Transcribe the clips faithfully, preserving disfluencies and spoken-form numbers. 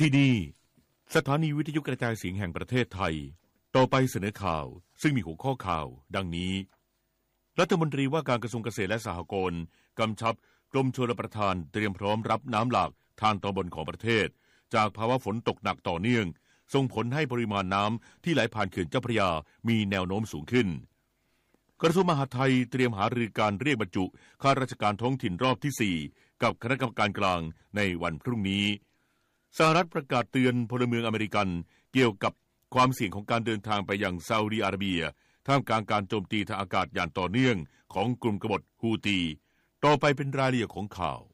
ที่นี่สถานีวิทยุกระจายเสียงแห่งประเทศไทยต่อไปเสนอข่าวซึ่งมีหัวข้อข่าวดังนี้รัฐมนตรีว่าการกระทรวงเกษตรและสหกรณ์กำชับกรมชลประทานเตรียมพร้อมรับน้ำหลากทางตอนบนของประเทศจากภาวะฝนตกหนักต่อเนื่องส่งผลให้ปริมาณน้ำที่ไหลผ่านเขื่อนเจ้าพระยามีแนวโน้มสูงขึ้นกระทรวงมหาดไทยเตรียมหารือการเรียกบรรจุข้าราชการท้องถิ่นรอบที่สี่กับคณะกรรมการกลางในวันพรุ่งนี้สหรัฐประกาศเตือนพลเมืองอเมริกันเกี่ยวกับความเสี่ยงของการเดินทางไปยังซาอุดิอาระเบียท่ามกลางการโจมตีทางอากาศอย่างต่อเนื่องของกลุ่มกบฏฮูตีต่อไปเป็นรายละเอียดของข่าว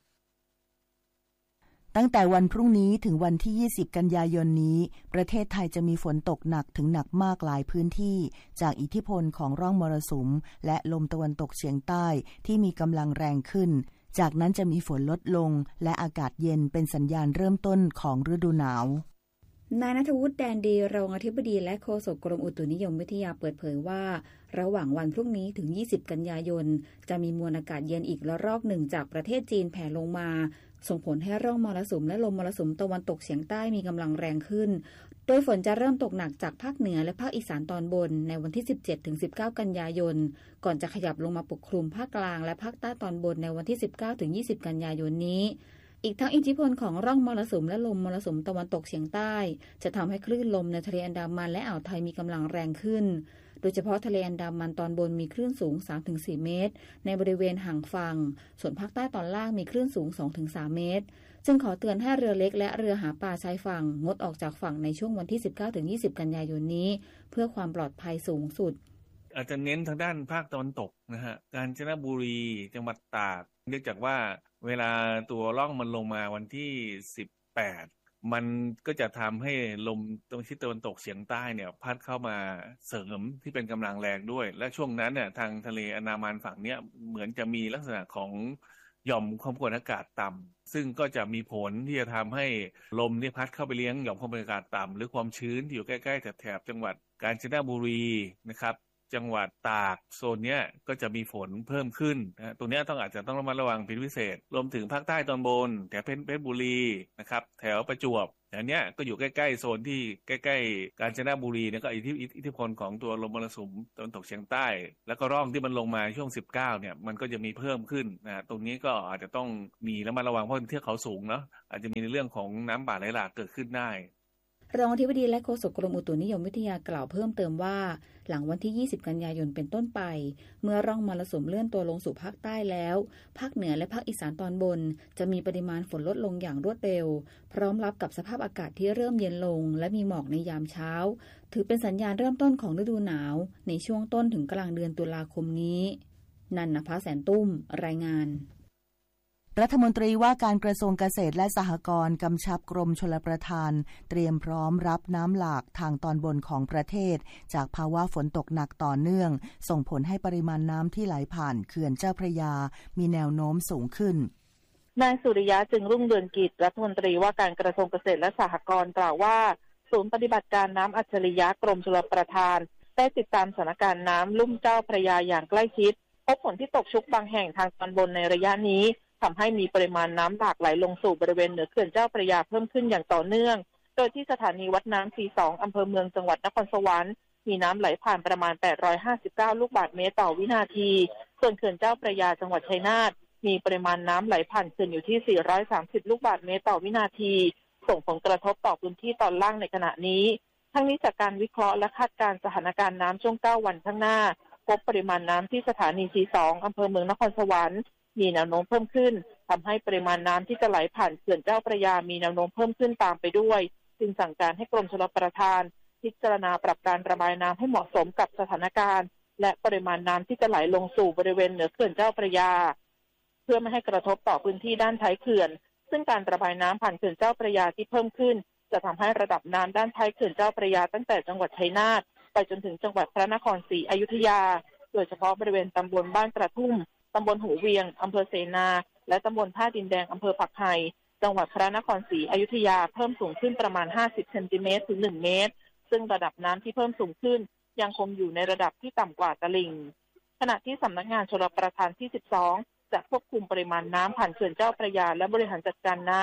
ตั้งแต่วันพรุ่งนี้ถึงวันที่ยี่สิบกันยายนนี้ประเทศไทยจะมีฝนตกหนักถึงหนักมากหลายพื้นที่จากอิทธิพลของร่องมรสุมและลมตะวันตกเฉียงใต้ที่มีกำลังแรงขึ้นจากนั้นจะมีฝนลดลงและอากาศเย็นเป็นสัญญาณเริ่มต้นของฤดูหนาวนายณัฐวุฒิ แดนดีรองอธิบดีและโฆษกกรมอุตุนิยมวิทยาเปิดเผยว่าระหว่างวันพรุ่งนี้ถึงยี่สิบกันยายนจะมีมวลอากาศเย็นอีกระลอกหนึ่งจากประเทศจีนแผ่ลงมาส่งผลให้ร่องมรสุมและลมมรสุมตะวันตกเฉียงใต้มีกำลังแรงขึ้นโดยฝนจะเริ่มตกหนักจากภาคเหนือและภาคอีสานตอนบนในวันที่ สิบเจ็ดถึงสิบเก้า กันยายนก่อนจะขยับลงมาปกคลุมภาคกลางและภาคใต้ตอนบนในวันที่ สิบเก้าถึงยี่สิบ กันยายนนี้อีกทั้งอิทธิพลของร่องมรสุมและลมมรสุมตะวันตกเฉียงใต้จะทำให้คลื่นลมในทะเลอันดามันและอ่าวไทยมีกำลังแรงขึ้นโดยเฉพาะทะเลอันดามันตอนบนมีคลื่นสูง สามถึงสี่ เมตรในบริเวณห่างฝั่งส่วนภาคใต้ตอนล่างมีคลื่นสูง สองถึงสาม เมตรจึงขอเตือนให้เรือเล็กและเรือหาปลาชายฝั่งงดออกจากฝั่งในช่วงวันที่ สิบเก้าถึงยี่สิบ กันยายนนี้เพื่อความปลอดภัยสูงสุดอาจจะเน้นทางด้านภาคตะวันตกนะฮะกาญจนบุรีจังหวัดตากเนื่องจากว่าเวลาตัวร่องมันลงมาวันที่สิบแปดมันก็จะทำให้ลมตรงทิศตะวันตกเฉียงใต้เนี่ยพัดเข้ามาเสริมที่เป็นกำลังแรงด้วยและช่วงนั้นเนี่ยทางทะเลอันดามันฝั่งเนี้ยเหมือนจะมีลักษณะของหย่อมความกดอากาศต่ำซึ่งก็จะมีผลที่จะทำให้ลมนี่พัดเข้าไปเลี้ยงหย่อมความกดอากาศต่ำหรือความชื้นที่อยู่ใกล้ๆแถบจังหวัดกาญจนบุรีนะครับจังหวัดตากโซนเนี้ยก็จะมีฝนเพิ่มขึ้นนะตรงนี้ต้องอาจจะต้องระมัดระวังเป็นพิเศษรวมถึงภาคใต้ตอนบนแถวเพชรบุรีนะครับแถวประจวบอันเนี้ยก็อยู่ใกล้ๆโซนที่ใกล้ๆกาญจนบุรีเนี่ยก็อิทธิพลของตัวลมมรสุมตะวันตกเฉียงใต้แล้วก็ร่องที่มันลงมาช่วงสิบเก้าเนี่ยมันก็จะมีเพิ่มขึ้นนะตรงนี้ก็อาจจะต้องมีระมัดระวังเพราะเทือกเขาสูงเนาะอาจจะมีในเรื่องของน้ำป่าไหลหลากเกิดขึ้นได้รองอธิบดีและโฆษกกรมอุตุนิยมวิทยากล่าวเพิ่มเติมว่าหลังวันที่ยี่สิบกันยายนเป็นต้นไปเมื่อร่องมรสุมเลื่อนตัวลงสู่ภาคใต้แล้วภาคเหนือและภาคอีสานตอนบนจะมีปริมาณฝนลดลงอย่างรวดเร็วพร้อมรับกับสภาพอากาศที่เริ่มเย็นลงและมีหมอกในยามเช้าถือเป็นสัญญาณเริ่มต้นของฤดูหนาวในช่วงต้นถึงกลางเดือนตุลาคมนี้นันนภาแสนตุ้มรายงานรัฐมนตรีว่าการกระทรวงเกษตรและสหกรณ์กำชับกรมชลประทานเตรียมพร้อมรับน้ำหลากทางตอนบนของประเทศจากภาวะฝนตกหนักต่อเนื่องส่งผลให้ปริมาณน้ำที่ไหลผ่านเขื่อนเจ้าพระยามีแนวโน้มสูงขึ้นนายสุริยะจึงรุ่งเรืองกิจรัฐมนตรีว่าการกระทรวงเกษตรและสหกรณ์กล่าวว่าศูนย์ปฏิบัติการน้ำอัจฉริยะกรมชลประทานได้ติดตามสถานการณ์น้ำลุ่มเจ้าพระยาอย่างใกล้ชิดพบฝนที่ตกชุกบางแห่งทางตอนบนในระยะนี้ทำให้มีปริมาณน้ำหลากไหลลงสู่บริเวณเหนือเขื่อนเจ้าพระยาเพิ่มขึ้นอย่างต่อเนื่องโดยที่สถานีวัดน้ำ ซี สอง อำเภอเมืองจังหวัดนครสวรรค์มีน้ำไหลผ่านประมาณแปดร้อยห้าสิบเก้าลูกบาศก์เมตรต่อวินาทีส่วนเขื่อนเจ้าพระยาจังหวัดชัยนาทมีปริมาณน้ำไหลผ่านเขื่อนอยู่ที่สี่ร้อยสามสิบลูกบาศก์เมตรต่อวินาทีส่งผลกระทบต่อพื้นที่ตอนล่างในขณะนี้ทั้งนี้จากการวิเคราะห์และคาดการณ์สถานการณ์น้ำช่วงเก้าวันข้างหน้าพบปริมาณน้ำที่สถานี ซี สอง อำเภอเมืองนครสวรรค์มีแนวโน้มเพิ่มขึ้นทำให้ปริมาณน้ำที่จะไหลผ่านเขื่อนเจ้าพระยามีแนวโน้มเพิ่มขึ้นตามไปด้วยจึงสั่งการให้กรมชลประทานพิจารณาปรับการระบายน้ำให้เหมาะสมกับสถานการณ์และปริมาณน้ำที่จะไหลลงสู่บริเวณเหนือเขื่อนเจ้าพระยาเพื่อไม่ให้กระทบต่อพื้นที่ด้านท้ายเขื่อนซึ่งการระบายน้ำผ่านเขื่อนเจ้าพระยาที่เพิ่มขึ้นจะทำให้ระดับน้ำด้านท้ายเขื่อนเจ้าพระยาตั้งแต่จังหวัดชัยนาทไปจนถึงจังหวัดพระนครศรีอยุธยาโดยเฉพาะบริเวณตำบลบ้านกระทุ่มตำบลหูเวียงอำเภอเสนาและตำบลท่าดินแดงอำเภอผักไห่จังหวัดพระนครศรีอยุธยาเพิ่มสูงขึ้นประมาณห้าสิบเซนติเมตรถึงหนึ่งเมตรซึ่งระดับน้ำที่เพิ่มสูงขึ้นยังคงอยู่ในระดับที่ต่ำกว่าตลิ่งขณะที่สำนักงานชลประทานที่สิบสองจะควบคุมปริมาณน้ำผ่านเขื่อนเจ้าพระยาและบริหารจัดการน้ำโด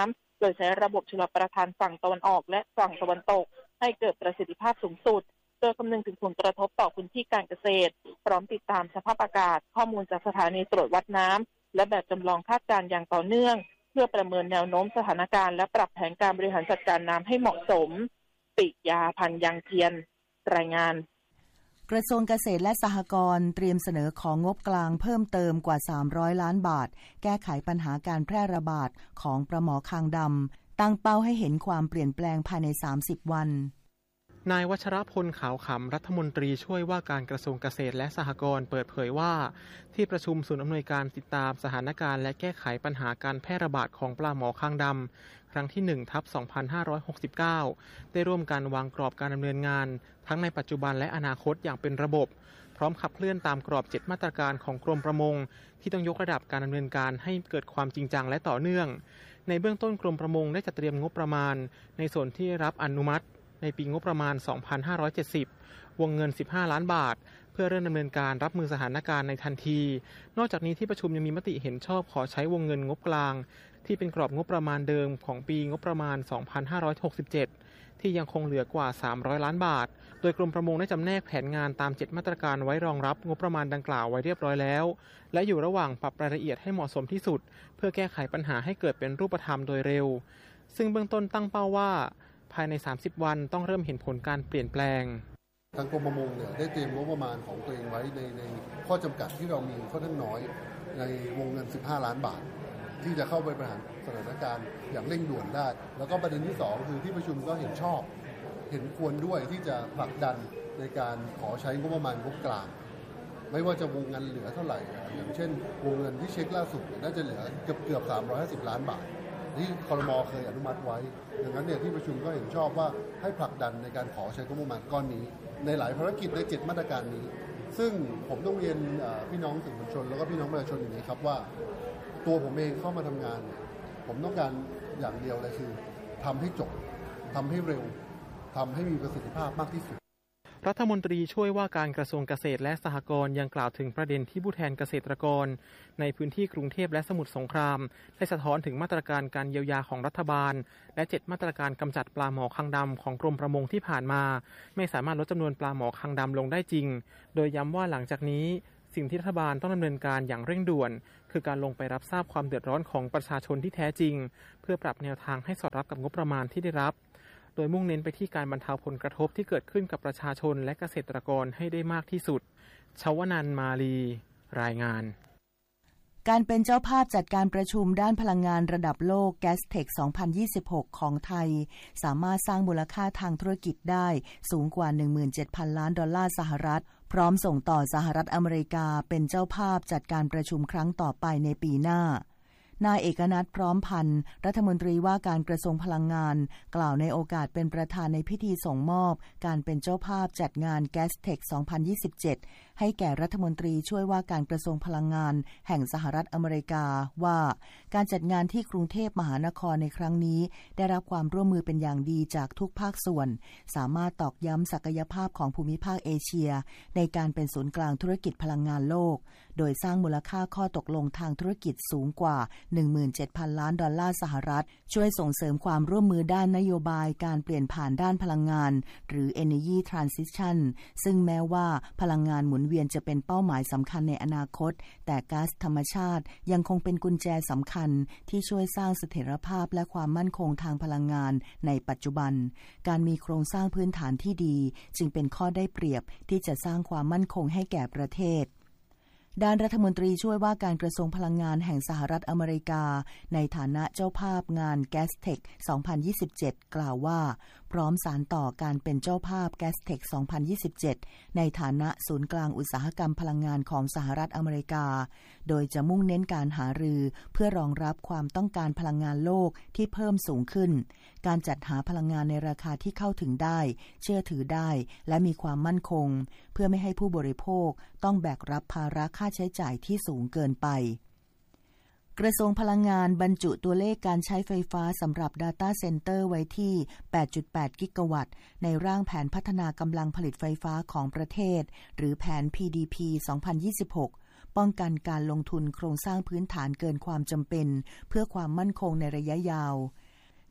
ยใช้ระบบชลประทานฝั่งตะวันออกและฝั่งตะวันตกให้เกิดประสิทธิภาพสูงสุดโดยคำนึงถึงผลกระทบต่อพื้นที่การเกษตรพร้อมติดตามสภาพอากาศข้อมูลจากสถานีตรวจวัดน้ำและแบบจำลองคาดการณ์อย่างต่อเนื่องเพื่อประเมินแนวโน้มสถานการณ์และปรับแผนการบริหารจัดการน้ำให้เหมาะสมปิยาพันธ์ยังเทียนรายงานกระทรวงเกษตรและสหกรณ์เตรียมเสนอของงบกลางเพิ่มเติมกว่าสามร้อยล้านบาทแก้ไขปัญหาการแพร่ระบาดของปลาหมอคางดำตั้งเป้าให้เห็นความเปลี่ยนแปลงภายในสามสิบวันนายวัชรพลขาวขำรัฐมนตรีช่วยว่าการกระทรวงเกษตรและสหกรณ์เปิดเผยว่าที่ประชุมศูนย์อำนวยการติดตามสถานการณ์และแก้ไขปัญหาการแพร่ระบาดของปลาหมอคางดำครั้งที่หนึ่งทับสองพันห้าร้อยหกสิบเก้าได้ร่วมกันวางกรอบการดำเนินงานทั้งในปัจจุบันและอนาคตอย่างเป็นระบบพร้อมขับเคลื่อนตามกรอบเจ็ดมาตรการของกรมประมงที่ต้องยกระดับการดำเนินการให้เกิดความจริงจังและต่อเนื่องในเบื้องต้นกรมประมงได้จัดเตรียมงบประมาณในส่วนที่รับอนุมัติในปีงบประมาณสองพันห้าร้อยเจ็ดสิบวงเงินสิบห้าล้านบาทเพื่อเริ่มดำเนินการรับมือสถานการณ์ในทันทีนอกจากนี้ที่ประชุมยังมีมติเห็นชอบขอใช้วงเงินงบกลางที่เป็นกรอบงบประมาณเดิมของปีงบประมาณสองพันห้าร้อยหกสิบเจ็ดที่ยังคงเหลือกว่าสามร้อยล้านบาทโดยกรมประมงได้จำแนกแผนงานตามเจ็ดมาตรการไว้รองรับงบประมาณดังกล่าวไว้เรียบร้อยแล้วและอยู่ระหว่างปรับรายละเอียดให้เหมาะสมที่สุดเพื่อแก้ไขปัญหาให้เกิดเป็นรูปธรรมโดยเร็วซึ่งเบื้องต้นตั้งเป้าว่าภายในสามสิบวันต้องเริ่มเห็นผลการเปลี่ยนแปลงทางกรมประมงเนี่ยได้เตรียมงบประมาณของตัวเองไว้ในในข้อจำกัดที่เรามีค่อนข้างน้อยในวงเงินสิบห้าล้านบาทที่จะเข้าไปบริหารสถานการณ์อย่างเร่งด่วนได้แล้วก็ประเด็นที่สองคือที่ประชุมก็เห็นชอบเห็นควรด้วยที่จะผลักดันในการขอใช้งบประมาณงบกลางไม่ว่าจะวงเงินเหลือเท่าไหร่อย่างเช่นวงเงินที่เช็คล่าสุดน่าจะเหลือเกือบเกือบสามร้อยห้าสิบล้านบาทที่ครม.เคยอนุมัติไว้ดังนั้นเนี่ยที่ประชุมก็เห็นชอบว่าให้ผลักดันในการขอใช้งบประมาณก้อนนี้ในหลายภารกิจในเจ็ดมาตรการนี้ซึ่งผมต้องเรียนพี่น้องสื่อมวลชนแล้วก็พี่น้องประชาชนอย่างนี้ครับว่าตัวผมเองเข้ามาทำงานผมต้องการอย่างเดียวเลยคือทำให้จบทำให้เร็วทำให้มีประสิทธิภาพมากที่สุดรัฐมนตรีช่วยว่าการกระทรวงเกษตรและสหกรณ์ยังกล่าวถึงประเด็นที่ผู้แทนเกษตรกรในพื้นที่กรุงเทพและสมุทรสงครามได้สะท้อนถึงมาตรการการเยียวยาของรัฐบาลและเจ็ดมาตรการกำจัดปลาหมอคางดำของกรมประมงที่ผ่านมาไม่สามารถลดจำนวนปลาหมอคางดำลงได้จริงโดยย้ำว่าหลังจากนี้สิ่งที่รัฐบาลต้องดำเนินการอย่างเร่งด่วนคือการลงไปรับทราบความเดือดร้อนของประชาชนที่แท้จริงเพื่อปรับแนวทางให้สอดรับกับงบประมาณที่ได้รับโดยมุ่งเน้นไปที่การบรรเทาผลกระทบที่เกิดขึ้นกับประชาชนและเกษตรกรให้ได้มากที่สุดชวนันท์ มาลีรายงานการเป็นเจ้าภาพจัดการประชุมด้านพลังงานระดับโลก แกสเทค สองพันยี่สิบหก ของไทยสามารถสร้างมูลค่าทางธุรกิจได้สูงกว่า หนึ่งหมื่นเจ็ดพัน ล้านดอลลาร์สหรัฐพร้อมส่งต่อสหรัฐอเมริกาเป็นเจ้าภาพจัดการประชุมครั้งต่อไปในปีหน้านายเอกนัทพร้อมพันธ์รัฐมนตรีว่าการกระทรวงพลังงานกล่าวในโอกาสเป็นประธานในพิธีส่งมอบการเป็นเจ้าภาพจัดงาน แกสเทค สองพันยี่สิบเจ็ด ให้แก่รัฐมนตรีช่วยว่าการกระทรวงพลังงานแห่งสหรัฐอเมริกาว่าการจัดงานที่กรุงเทพมหานครในครั้งนี้ได้รับความร่วมมือเป็นอย่างดีจากทุกภาคส่วนสามารถตอกย้ำศักยภาพของภูมิภาคเอเชียในการเป็นศูนย์กลางธุรกิจพลังงานโลกโดยสร้างมูลค่าข้อตกลงทางธุรกิจสูงกว่า หนึ่งหมื่นเจ็ดพัน ล้านดอลลาร์สหรัฐช่วยส่งเสริมความร่วมมือด้านนโยบายการเปลี่ยนผ่านด้านพลังงานหรือ Energy Transition ซึ่งแม้ว่าพลังงานหมุนเวียนจะเป็นเป้าหมายสำคัญในอนาคตแต่ก๊าซธรรมชาติยังคงเป็นกุญแจสำคัญที่ช่วยสร้างเสถียรภาพและความมั่นคงทางพลังงานในปัจจุบันการมีโครงสร้างพื้นฐานที่ดีจึงเป็นข้อได้เปรียบที่จะสร้างความมั่นคงให้แก่ประเทศด้านรัฐมนตรีช่วยว่าการกระทรวงพลังงานแห่งสหรัฐอเมริกาในฐานะเจ้าภาพงาน แกสเทค สองพันยี่สิบเจ็ด กล่าวว่าพร้อมสานต่อการเป็นเจ้าภาพ แกสเทค สองพันยี่สิบเจ็ด ในฐานะศูนย์กลางอุตสาหกรรมพลังงานของสหรัฐอเมริกาโดยจะมุ่งเน้นการหารือเพื่อรองรับความต้องการพลังงานโลกที่เพิ่มสูงขึ้นการจัดหาพลังงานในราคาที่เข้าถึงได้เชื่อถือได้และมีความมั่นคงเพื่อไม่ให้ผู้บริโภคต้องแบกรับภาระค่าใช้จ่ายที่สูงเกินไปกระทรวงพลังงานบรรจุตัวเลขการใช้ไฟฟ้าสำหรับ Data Center ไว้ที่ แปดจุดแปด กิกะวัตต์ในร่างแผนพัฒนากำลังผลิตไฟฟ้าของประเทศหรือแผน พี ดี พี สองพันยี่สิบหก ป้องกันการลงทุนโครงสร้างพื้นฐานเกินความจำเป็นเพื่อความมั่นคงในระยะยาว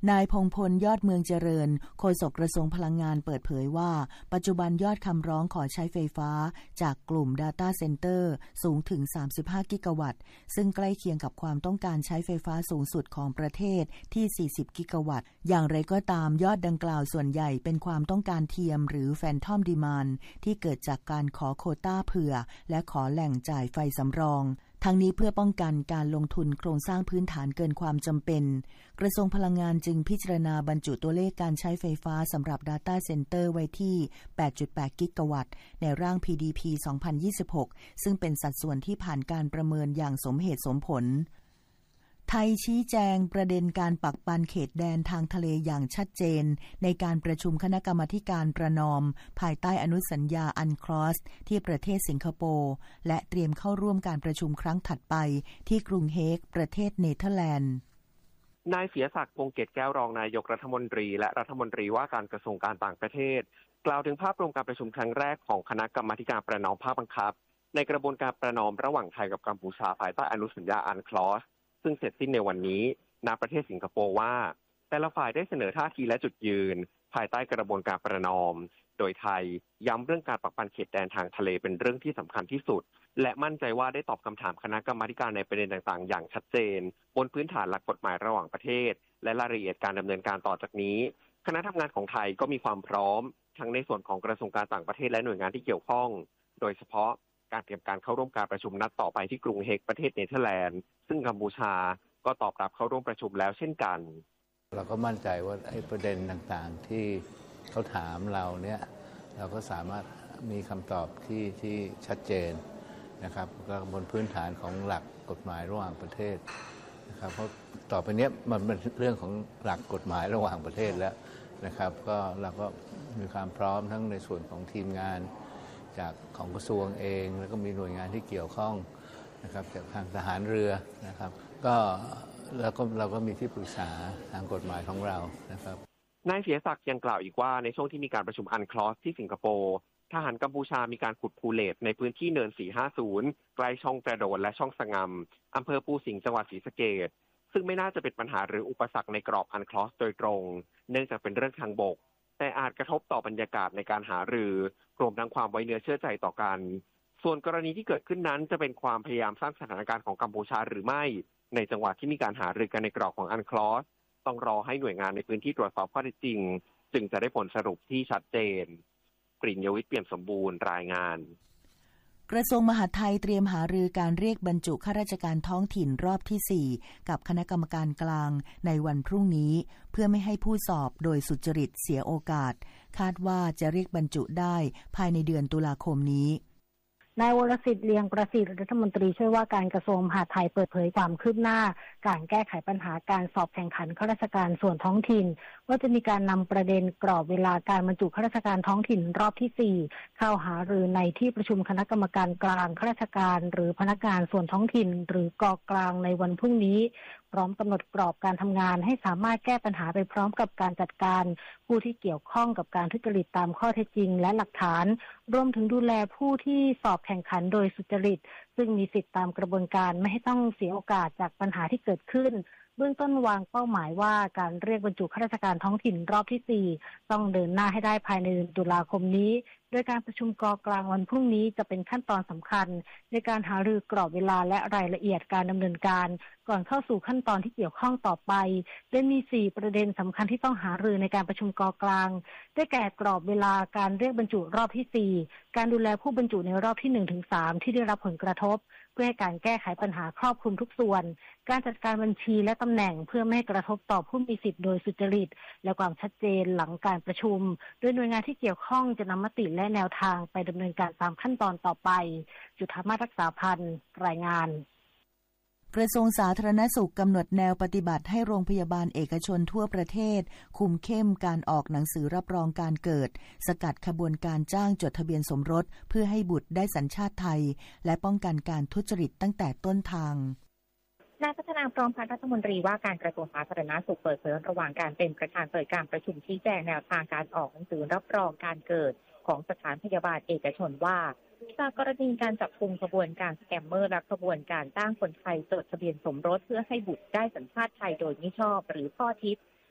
นายพงพลยอดเมืองเจริญโฆษกกระทรวงพลังงานเปิดเผยว่าปัจจุบันยอดคำร้องขอใช้ไฟฟ้าจากกลุ่ม Data Center สูงถึงสามสิบห้ากิกะวัตต์ซึ่งใกล้เคียงกับความต้องการใช้ไฟฟ้าสูงสุดของประเทศที่สี่สิบกิกะวัตต์อย่างไรก็ตามยอดดังกล่าวส่วนใหญ่เป็นความต้องการเทียมหรือ Phantom Demand ที่เกิดจากการขอโควต้าเผื่อและขอแหล่งจ่ายไฟสำรองทั้งนี้เพื่อป้องกันการลงทุนโครงสร้างพื้นฐานเกินความจำเป็นกระทรวงพลังงานจึงพิจารณาบรรจุตัวเลขการใช้ไฟฟ้าสำหรับ Data Center ไว้ที่ แปดจุดแปดกิกะวัตต์ในร่าง พี ดี พี สองพันยี่สิบหกซึ่งเป็นสัดส่วนที่ผ่านการประเมินอย่างสมเหตุสมผลไทยชี้แจงประเด็นการปักปันเขตแดนทางทะเลอย่างชัดเจนในการประชุมคณะกรรมาการประนอมภายใต้อนุสัญญาอันคลอสที่ประเทศสิงคโปร์และเตรียมเข้าร่วมการประชุมครั้งถัดไปที่กรุงเฮกประเทศเนเธอร์แลนด์นายเสียศักดิ์ พงษ์เกตแก้วรองนายกรัฐมนตรีและรัฐมนตรีว่าการกระทรวงการต่างประเทศกล่าวถึงภาพรวมการประชุมครั้งแรกของคณะกรรมาการประนอมภาคบังคับในกระบวนการประนอมระหว่างไทยกับกัมพูชาภายใต้อนุสัญญาอันคลอสซึ่งเสร็จสิ้นในวันนี้ณประเทศสิงคโปร์ว่าแต่ละฝ่ายได้เสนอท่าทีและจุดยืนภายใต้กระบวนการประนอมโดยไทยย้ำเรื่องการปักปันเขตแดนทางทะเลเป็นเรื่องที่สำคัญที่สุดและมั่นใจว่าได้ตอบคำถามคณะกรรมาการในประเด็นต่างๆอย่างชัดเจนบนพื้นฐานหลักกฎหมายระหว่างประเทศและรายละเอียดการดำเนินการต่อจากนี้คณะทำงานของไทยก็มีความพร้อมทั้งในส่วนของกระทรวงการต่างประเทศและหน่วยงานที่เกี่ยวข้องโดยเฉพาะการเตรียมการเข้าร่วมการประชุมนัดต่อไปที่กรุงเฮกประเทศเนเธอร์แลนด์ซึ่งกัมพูชาก็ตอบรับเข้าร่วมประชุมแล้วเช่นกันเราก็มั่นใจว่าไอ้ประเด็นต่างๆที่เขาถามเราเนี่ยเราก็สามารถมีคำตอบที่ที่ชัดเจนนะครับก็บนพื้นฐานของหลักกฎหมายระหว่างประเทศนะครับเพราะต่อไปนี้มันเป็นเรื่องของหลักกฎหมายระหว่างประเทศแล้วนะครับก็เราก็มีความพร้อมทั้งในส่วนของทีมงานจากของกระทรวงเองแล้วก็มีหน่วยงานที่เกี่ยวข้องนะครับจากทางทหารเรือนะครับก็แล้วก็เราก็มีที่ปรึกษาทางกฎหมายของเรานะครับนายเสียศักดิ์ยังกล่าวอีกว่าในช่วงที่มีการประชุมอันคลอสที่สิงคโปร์ทหารกัมพูชามีการขุดพูเลตในพื้นที่เนินสี่ห้าศูนย์ใกล้ช่องกระโดดและช่องสงำอำเภอภูสิงห์จังหวัดศรีสะเกษซึ่งไม่น่าจะเป็นปัญหาหรืออุปสรรคในกรอบอันคลอสโดยตรงเนื่องจากเป็นเรื่องทางบกแต่อาจกระทบต่อบรรยากาศในการหารือรวมทั้งความไว้เนื้อเชื่อใจต่อกันส่วนกรณีที่เกิดขึ้นนั้นจะเป็นความพยายามสร้างสถานการณ์ของกัมพูชาหรือไม่ในจังหวะที่มีการหารือกันในกรอบของอันคลอสต้องรอให้หน่วยงานในพื้นที่ตรวจสอบข้อเท็จจริงจึงจะได้ผลสรุปที่ชัดเจนกฤษยวิทย์ เปี่ยมสมบูรณ์รายงานกระทรวงมหาดไทยเตรียมหารือการเรียกบรรจุข้าราชการท้องถิ่นรอบที่สี่กับคณะกรรมการกลางในวันพรุ่งนี้เพื่อไม่ให้ผู้สอบโดยสุจริตเสียโอกาสคาดว่าจะเรียกบรรจุได้ภายในเดือนตุลาคมนี้นายวรสิทธิ์เลียงประสิทธิ์รัฐมนตรีช่วยว่าการกระทรวงมหาดไทยเปิดเผยความคืบหน้าการแก้ไขปัญหาการสอบแข่งขันข้าราชการส่วนท้องถิ่นว่าจะมีการนำประเด็นกรอบเวลาการบรรจุข้าราชการท้องถิ่นรอบที่สี่เข้าหารือในที่ประชุมคณะกรรมการกลางข้าราชการหรือพนักงานส่วนท้องถิ่นหรือกกลางในวันพรุ่งนี้พร้อมกำหนดกรอบการทำงานให้สามารถแก้ปัญหาไปพร้อมกับการจัดการผู้ที่เกี่ยวข้องกับการทุจริตตามข้อเท็จจริงและหลักฐานรวมถึงดูแลผู้ที่สอบแข่งขันโดยสุจริตซึ่งมีสิทธิตามกระบวนการไม่ให้ต้องเสียโอกาสจากปัญหาที่เกิดขึ้นเบื้องต้นวางเป้าหมายว่าการเรียกบรรจุข้าราชการท้องถิ่นรอบที่สี่ต้องเดินหน้าให้ได้ภายในเดือนตุลาคมนี้โดยการประชุมกกลางวันพรุ่งนี้จะเป็นขั้นตอนสำคัญในการหารือกรอบเวลาและรายละเอียดการดำเนินการก่อนเข้าสู่ขั้นตอนที่เกี่ยวข้องต่อไปโดยมีสี่ประเด็นสำคัญที่ต้องหารือในการประชุมกกลางได้แก่กรอบเวลาการเรียกบรรจุรอบที่สี่การดูแลผู้บรรจุในรอบที่ หนึ่งถึงสาม ที่ได้รับผลกระทบเพื่อให้การแก้ไขปัญหาครอบคลุมทุกส่วนการจัดการบัญชีและตำแหน่งเพื่อไม่ให้กระทบต่อผู้มีสิทธิโดยสุจริตและความชัดเจนหลังการประชุมโดยหน่วยงานที่เกี่ยวข้องจะนำมติและแนวทางไปดำเนินการตามขั้นตอนต่อไปจุฑามาศรักษาพันธ์รายงานกระทรวงสาธารณสุขกำหนดแนวปฏิบัติให้โรงพยาบาลเอกชนทั่วประเทศคุมเข้มการออกหนังสือรับรองการเกิดสกัดขบวนการจ้างจดทะเบียนสมรสเพื่อให้บุตรได้สัญชาติไทยและป้องกันการทุจริตตั้งแต่ต้นทางนายพัฒนาพร้อมพัฒน์รัฐมนตรีว่าการกระทรวงสาธารณสุขเปิดเผยระหว่างการเป็นประธานเปิดการประชุมชี้แจงแนวทางการออกหนังสือรับรองการเกิดของสถานพยาบาลเอกชนว่าจากกรณีการจับกุมขบวนการสแกมเมอร์และขบวนการจ้างคนไทยจดทะเบียนสมรสเพื่อให้บุตรได้สัญชาติไทยโดยมิชอบหรือข้อทิพย์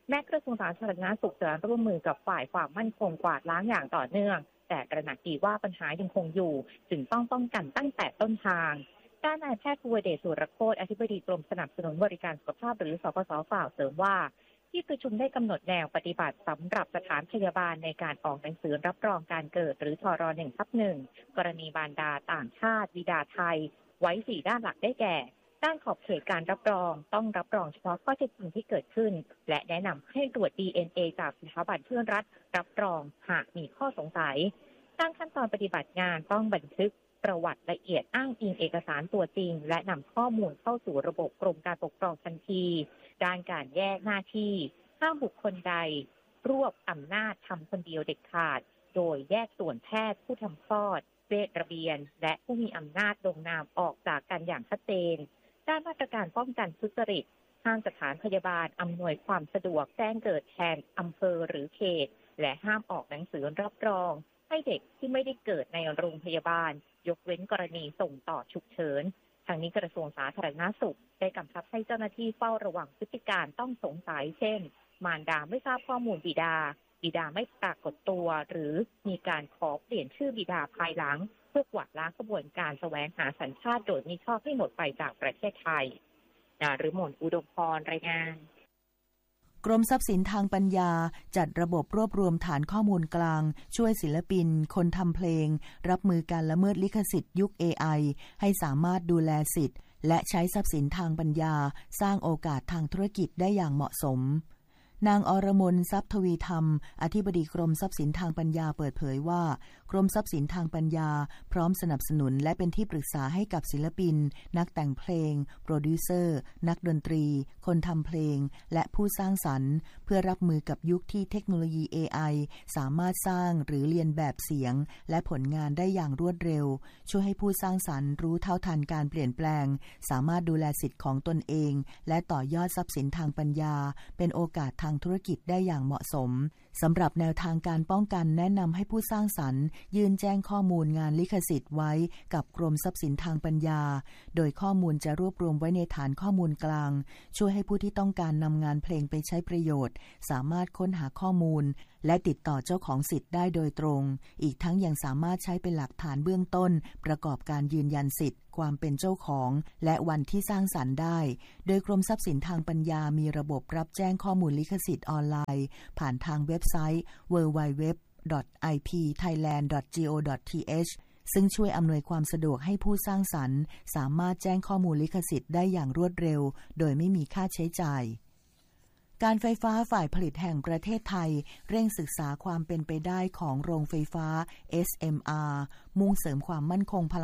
แม้กระทรวงสาธารณสุขจะร่วมมือกับฝ่ายความมั่นคงกวาดล้างอย่างต่อเนื่องแต่ตระหนักดีว่าปัญหายังคงอยู่จึงต้องป้องกันตั้งแต่ต้นทางด้านนายแพทย์ภูวเดช สุรโคตรอธิบดีกรมสนับสนุนบริการสุขภาพหรือสปส.กล่าวเสริมว่าที่ประชุมได้กำหนดแนวปฏิบัติสำหรับสถานพยาบาลในการออกหนังสือรับรองการเกิดหรือทร หนึ่งทับหนึ่ง กรณีมารดาต่างชาติบิดาไทยไว้สี่ด้านหลักได้แก่ด้านขอบเขตการรับรองต้องรับรองเฉพาะข้อเท็จจริงที่เกิดขึ้นและแนะนำให้ตรวจ ดี เอ็น เอ จากสถาบันเพื่อนรัฐรับรองหากมีข้อสงสัยด้านขั้นตอนปฏิบัติงานต้องบันทึกประวัติละเอียดอ้างอิงเอกสารตัวจริงและนำข้อมูลเข้าสู่ระบบกรมการปกครองทันทีด้านการแยกหน้าที่ห้ามบุคคลใดรวบอำนาจทำคนเดียวเด็ดขาดโดยแยกส่วนแพทย์ผู้ทำคลอดเวชระเบียนและผู้มีอำนาจลงนามออกจากกันอย่างชัดเจนด้านมาตรการป้องกันทุจริตห้ามสถานพยาบาลอำนวยความสะดวกแจ้งเกิดแทนอำเภอหรือเขตและห้ามออกหนังสือรับรองให้เด็กที่ไม่ได้เกิดในโรงพยาบาลยกเว้นกรณีส่งต่อฉุกเฉินทางนี้กระทรวงสาธารณสุขได้กำชับให้เจ้าหน้าที่เฝ้าระวังพฤติการต้องสงสัยเช่นมารดาไม่ทราบข้อมูลบิดาบิดาไม่ปรากฏตัวหรือมีการขอเปลี่ยนชื่อบิดาภายหลังเพื่อกวาดล้างกระบวนการแสวงหาสัญชาติโดยมิชอบให้หมดไปจากประเทศไทยนฤมล อุดมพรรายงานกรมทรัพย์สินทางปัญญาจัดระบบรวบรวมฐานข้อมูลกลางช่วยศิลปินคนทำเพลงรับมือการละเมิดลิขสิทธิ์ยุค เอ ไอ ให้สามารถดูแลสิทธิ์และใช้ทรัพย์สินทางปัญญาสร้างโอกาสทางธุรกิจได้อย่างเหมาะสมนางอรมน ทรัพย์ทวีธรรมอธิบดีกรมทรัพย์สินทางปัญญาเปิดเผยว่ากรมทรัพย์สินทางปัญญาพร้อมสนับสนุนและเป็นที่ปรึกษาให้กับศิลปินนักแต่งเพลงโปรดิวเซอร์นักดนตรีคนทำเพลงและผู้สร้างสรรค์เพื่อรับมือกับยุคที่เทคโนโลยี เอ ไอ สามารถสร้างหรือเลียนแบบเสียงและผลงานได้อย่างรวดเร็วช่วยให้ผู้สร้างสรรค์รู้เท่าทันการเปลี่ยนแปลงสามารถดูแลสิทธิ์ของตนเองและต่อยอดทรัพย์สินทางปัญญาเป็นโอกาสทางธุรกิจได้อย่างเหมาะสมสำหรับแนวทางการป้องกันแนะนำให้ผู้สร้างสรรค์ยื่นแจ้งข้อมูลงานลิขสิทธิ์ไว้กับกรมทรัพย์สินทางปัญญาโดยข้อมูลจะรวบรวมไว้ในฐานข้อมูลกลางช่วยให้ผู้ที่ต้องการนำงานเพลงไปใช้ประโยชน์สามารถค้นหาข้อมูลและติดต่อเจ้าของสิทธิ์ได้โดยตรงอีกทั้งยังสามารถใช้เป็นหลักฐานเบื้องต้นประกอบการยืนยันสิทธิ์ความเป็นเจ้าของและวันที่สร้างสรรค์ได้โดยกรมทรัพย์สินทางปัญญามีระบบรับแจ้งข้อมูลลิขสิทธิ์ออนไลน์ผ่านทางเว็บไซต์ ดับเบิลยู ดับเบิลยู ดับเบิลยู ดอท ไอ พี ไทยแลนด์ ดอท จี โอ ดอท ที เอช ซึ่งช่วยอำนวยความสะดวกให้ผู้สร้างสรรค์สามารถแจ้งข้อมูลลิขสิทธิ์ได้อย่างรวดเร็วโดยไม่มีค่าใช้จ่ายการไฟฟ้าฝ่ายผลิตแห่งประเทศไทยเร่งศึกษาความเป็นไปได้ของโรงไฟฟ้า เอส เอ็ม อาร์ มุ่งเสริมความมั่นคงพลัง